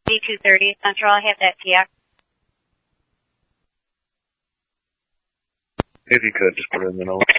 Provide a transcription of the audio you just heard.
D230 Central. I have that TX. If you could, just put it in the note.